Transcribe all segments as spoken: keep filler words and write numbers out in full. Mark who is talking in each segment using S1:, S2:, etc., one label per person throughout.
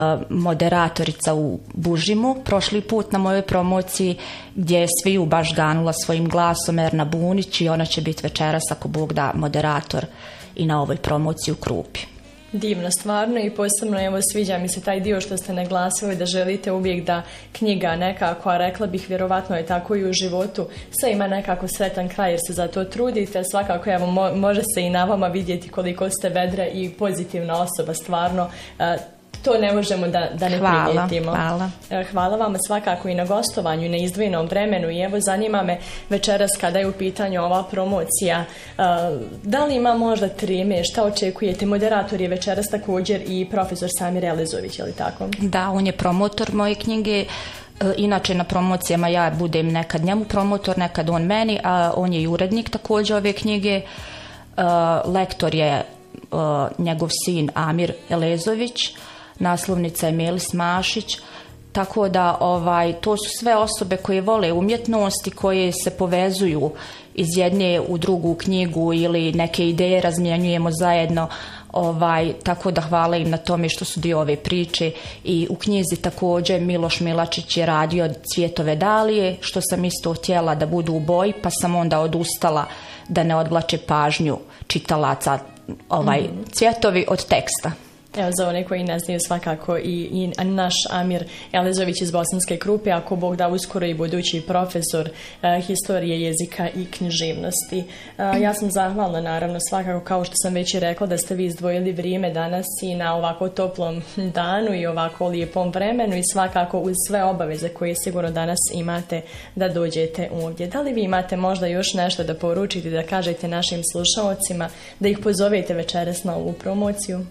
S1: moderatorica u Bužimu prošli put na mojoj promociji, gdje je sviju baš ganula svojim glasom, Erna Bunić, i ona će biti večeras, ako Bog da, moderator i na ovoj promociji u Krupi.
S2: Divno, stvarno, i posebno evo sviđa mi se taj dio što ste naglasili da želite uvijek da knjiga nekako, a rekla bih vjerovatno je tako i u životu, sve ima nekako sretan kraj jer se za to trudite. Svakako evo mo, može se i na vama vidjeti koliko ste vedra i pozitivna osoba, stvarno. To ne možemo da, da ne
S1: hvala,
S2: primijetimo.
S1: Hvala.
S2: Hvala vama svakako i na gostovanju i na izdvojenom vremenu. I evo zanima me večeras kada je u pitanju ova promocija, da li ima možda treme, šta očekujete? Moderator je večeras također i profesor Samir Elezović, je li tako?
S1: Da, on je promotor moje knjige. Inače na promocijama ja budem nekad njemu promotor, nekad on meni, a on je i urednik također ove knjige. Lektor je njegov sin Amir Elezović, naslovnica je Melis Mašić, tako da ovaj, to su sve osobe koje vole umjetnost i koje se povezuju iz jedne u drugu knjigu ili neke ideje razmjenjujemo zajedno, ovaj, tako da hvala im na tome što su dio ove priče. I u knjizi također Miloš Milačić je radio Cvjetove dalije, što sam isto htjela da budu u boji, pa sam onda odustala da ne odvlače pažnju čitalaca ovaj, mm. cvjetovi od teksta.
S2: Evo, za one koji ne znaju, svakako i, i naš Amir Elezović iz Bosanske Krupe, ako Bog da, uskoro i budući profesor uh, historije, jezika i književnosti. Uh, ja sam zahvalna, naravno, svakako, kao što sam već i rekla, da ste vi izdvojili vrijeme danas i na ovako toplom danu i ovako lijepom vremenu i svakako uz sve obaveze koje sigurno danas imate da dođete ovdje. Da li vi imate možda još nešto da poručite, da kažete našim slušalcima, da ih pozovete večeras na ovu promociju?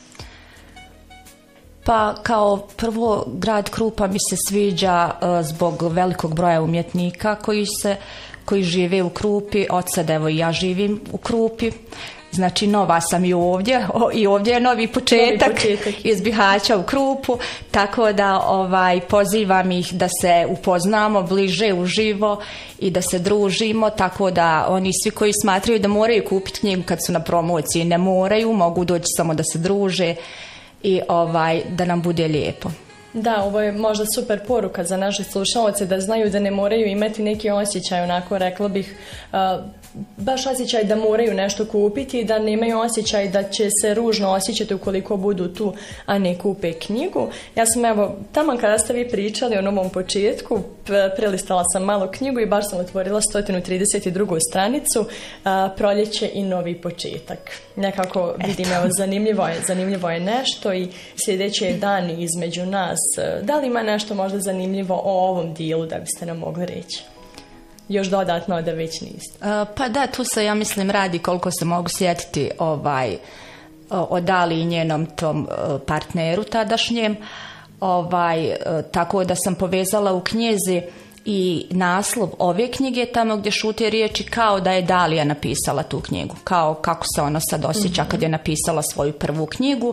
S1: Pa kao prvo, grad Krupa mi se sviđa uh, zbog velikog broja umjetnika koji se koji žive u Krupi. Od sad evo i ja živim u Krupi. Znači nova sam i ovdje, o, i ovdje je novi početak,
S2: novi početak.
S1: Iz Bihaća u Krupu, tako da ovaj, pozivam ih da se upoznamo bliže uživo i da se družimo, tako da oni svi koji smatraju da moraju kupiti knjigu kad su na promociji, ne moraju, mogu doći samo da se druže i ovaj, da nam bude lijepo.
S2: Da, ovo je možda super poruka za naše slušalce, da znaju da ne moraju imati neki osjećaj, onako rekla bih, uh, baš osjećaj da moraju nešto kupiti i da nemaju osjećaj da će se ružno osjećati ukoliko budu tu, a ne kupe knjigu. Ja sam evo, tamo kada ste vi pričali o novom početku, prelistala sam malo knjigu i baš sam otvorila sto trideset drugu stranicu, a, Proljeće i novi početak. Nekako vidim, evo, zanimljivo je, zanimljivo je nešto i sljedeći je dan između nas. Da li ima nešto možda zanimljivo o ovom dijelu da biste nam mogli reći? Još dodatno da već niste.
S1: Uh, pa da, tu se, ja mislim, radi, koliko se mogu sjetiti, ovaj, o Dali i njenom tom partneru tadašnjem. Ovaj, tako da sam povezala u knjizi i naslov ove knjige tamo gdje šute riječi kao da je Dalija napisala tu knjigu. Kao kako se ona sad osjeća kad je napisala svoju prvu knjigu.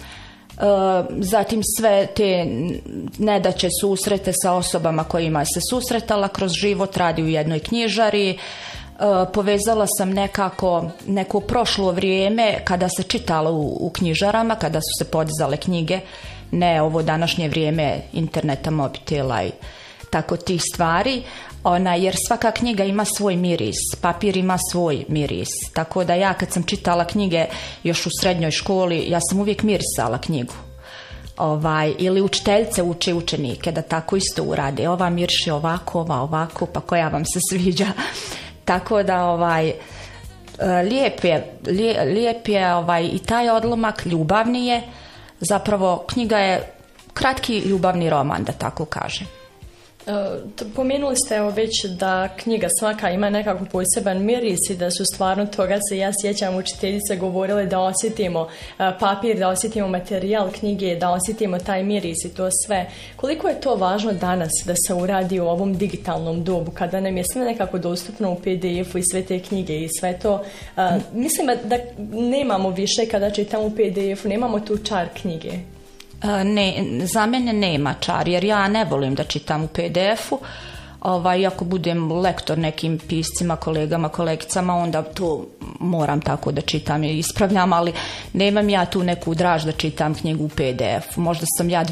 S1: Zatim sve te nedaće, susrete sa osobama kojima se susretala kroz život, radi u jednoj knjižari. Povezala sam nekako neko prošlo vrijeme kada se čitalo u, u knjižarama, kada su se podizale knjige, ne ovo današnje vrijeme interneta, mobitela i tako tih stvari. Ona, jer svaka knjiga ima svoj miris, papir ima svoj miris. Tako da ja kad sam čitala knjige još u srednjoj školi, ja sam uvijek mirisala knjigu. Ovaj, ili učiteljice uče učenike da tako isto urade. Ova miriši ovako, ova ovako, pa koja vam se sviđa. Tako da ovaj, lijep je, lijep je ovaj, i taj odlomak, ljubavni je. Zapravo knjiga je kratki ljubavni roman, da tako kažem.
S2: Pomenuli ste evo već da knjiga svaka ima nekako poseban miris i da su stvarno toga se ja sjećam učiteljice govorile da osjetimo papir, da osjetimo materijal knjige, da osjetimo taj miris i to sve. Koliko je to važno danas da se uradi u ovom digitalnom dobu kada nam je sve nekako dostupno u pe de efu i sve te knjige i sve to? Mislim da nemamo više kada čitamo u pe de efu, nemamo tu čar knjige.
S1: Ne, za mene nema čar, jer ja ne volim da čitam u pe de efu. Ovaj, ako budem lektor nekim piscima, kolegama, kolegicama, onda to moram tako da čitam i ispravljam, ali nemam ja tu neku draž da čitam knjigu u pe de efu. Možda sam ja